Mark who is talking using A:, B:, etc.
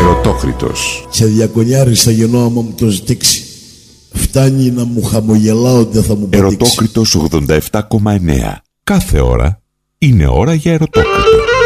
A: Ερωτόκριτος.
B: Σε διακονιάρης θα γεννώ άμα μου το ζητήξει. Φτάνει να μου χαμογελάω, δεν θα μου πατήξει.
A: Ερωτόκριτος 87,9. Κάθε ώρα είναι ώρα για Ερωτόκριτο.